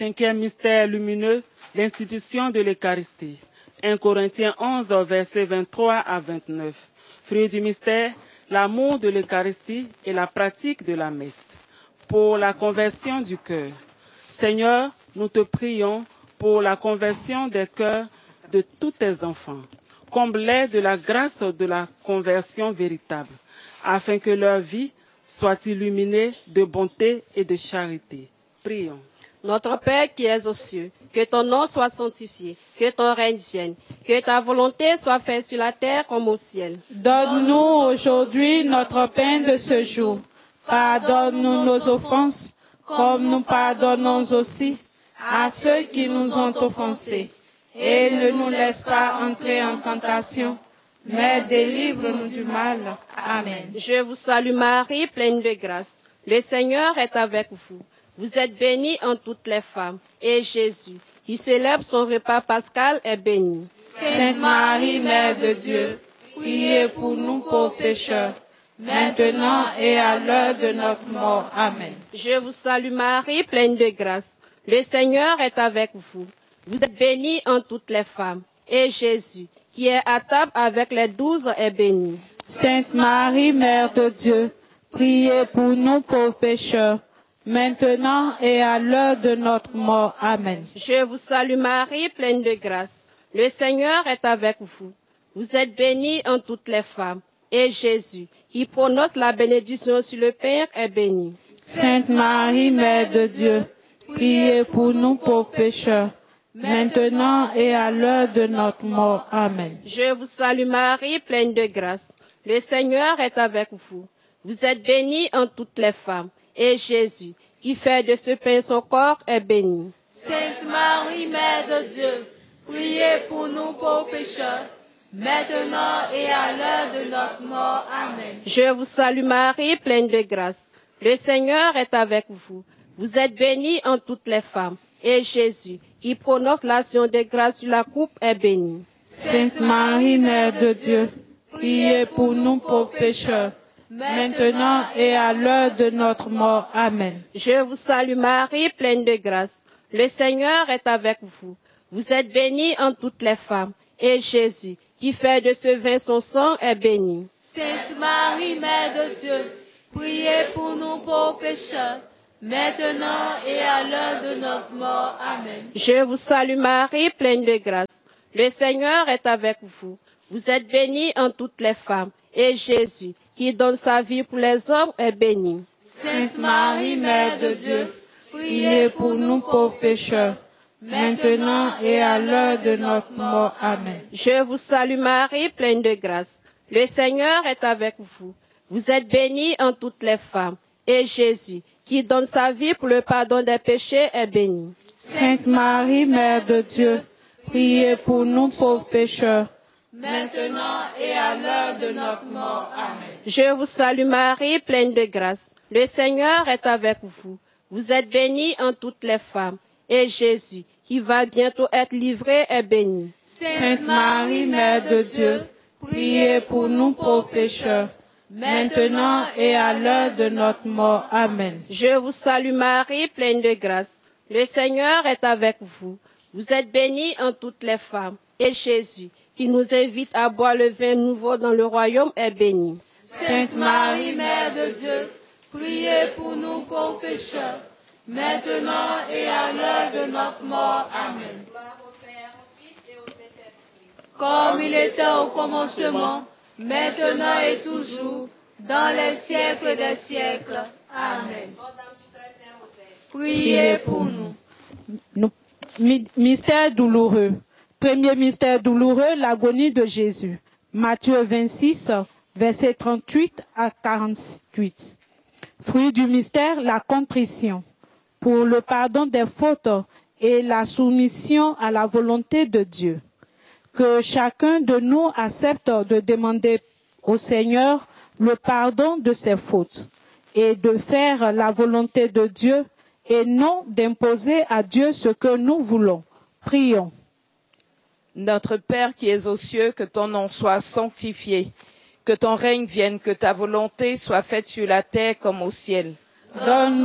Cinquième mystère lumineux, l'institution de l'Eucharistie. 1 Corinthiens 11, versets 23 à 29. Fruit du mystère, l'amour de l'Eucharistie et la pratique de la messe. Pour la conversion du cœur. Seigneur, nous te prions pour la conversion des cœurs de tous tes enfants. Comble-les de la grâce de la conversion véritable, afin que leur vie soit illuminée de bonté et de charité. Prions. Notre Père qui es aux cieux, que ton nom soit sanctifié, que ton règne vienne, que ta volonté soit faite sur la terre comme au ciel. Donne-nous aujourd'hui notre pain de ce jour. Pardonne-nous nos offenses, comme nous pardonnons aussi à ceux qui nous ont offensés. Et ne nous laisse pas entrer en tentation, mais délivre-nous du mal. Amen. Je vous salue Marie, pleine de grâce. Le Seigneur est avec vous. Vous êtes bénie en toutes les femmes, et Jésus, qui célèbre son repas pascal, est béni. Sainte Marie, Mère de Dieu, priez pour nous pauvres pécheurs, maintenant et à l'heure de notre mort. Amen. Je vous salue Marie, pleine de grâce. Le Seigneur est avec vous. Vous êtes bénie en toutes les femmes, et Jésus, qui est à table avec les 12, est béni. Sainte Marie, Mère de Dieu, priez pour nous pauvres pécheurs, maintenant et à l'heure de notre mort. Amen. Je vous salue Marie, pleine de grâce. Le Seigneur est avec vous. Vous êtes bénie en toutes les femmes, et Jésus, qui prononce la bénédiction sur le Père, est béni. Sainte Marie, Mère de Dieu, priez pour nous pauvres pécheurs, maintenant et à l'heure de notre mort. Amen. Je vous salue Marie, pleine de grâce. Le Seigneur est avec vous. Vous êtes bénie en toutes les femmes, et Jésus, qui fait de ce pain son corps, est béni. Sainte Marie, Mère de Dieu, priez pour nous pauvres pécheurs, maintenant et à l'heure de notre mort. Amen. Je vous salue Marie, pleine de grâce. Le Seigneur est avec vous. Vous êtes bénie en toutes les femmes, et Jésus, qui prononce l'action de grâce sur la coupe, est béni. Sainte Marie, Mère de Dieu, priez pour nous pauvres pécheurs, maintenant et à l'heure de notre mort. Amen. Je vous salue Marie, pleine de grâce. Le Seigneur est avec vous. Vous êtes bénie en toutes les femmes, et Jésus, qui fait de ce vin son sang, est béni. Sainte Marie, Mère de Dieu, priez pour nous pauvres pécheurs, maintenant et à l'heure de notre mort. Amen. Je vous salue Marie, pleine de grâce. Le Seigneur est avec vous. Vous êtes bénie en toutes les femmes, et Jésus, qui donne sa vie pour les hommes, est béni. Sainte Marie, Mère de Dieu, priez pour nous pauvres pécheurs, maintenant et à l'heure de notre mort. Amen. Je vous salue Marie, pleine de grâce. Le Seigneur est avec vous. Vous êtes bénie en toutes les femmes, et Jésus, qui donne sa vie pour le pardon des péchés, est béni. Sainte Marie, Mère de Dieu, priez pour nous pauvres pécheurs, maintenant et à l'heure de notre mort. Amen. Je vous salue Marie, pleine de grâce. Le Seigneur est avec vous. Vous êtes bénie en toutes les femmes, et Jésus, qui va bientôt être livré, est béni. Sainte Marie, Mère de Dieu, priez pour nous pauvres pécheurs, maintenant et à l'heure de notre mort. Amen. Je vous salue Marie, pleine de grâce. Le Seigneur est avec vous. Vous êtes bénie en toutes les femmes, et Jésus, qui nous invite à boire le vin nouveau dans le royaume, est béni. Sainte Marie, Mère de Dieu, priez pour nous pauvres pécheurs, maintenant et à l'heure de notre mort. Amen. Gloire au Père, au Fils et au Saint-Esprit. Comme il était au commencement, maintenant et toujours, dans les siècles des siècles. Amen. Priez pour nous. Mystère douloureux. Premier mystère douloureux, l'agonie de Jésus. Matthieu 26, versets 38 à 48. Fruit du mystère, la contrition. Pour le pardon des fautes et la soumission à la volonté de Dieu. Que chacun de nous accepte de demander au Seigneur le pardon de ses fautes et de faire la volonté de Dieu et non d'imposer à Dieu ce que nous voulons. Prions. Notre Père qui es aux cieux, que ton nom soit sanctifié, que ton règne vienne, que ta volonté soit faite sur la terre comme au ciel. Donne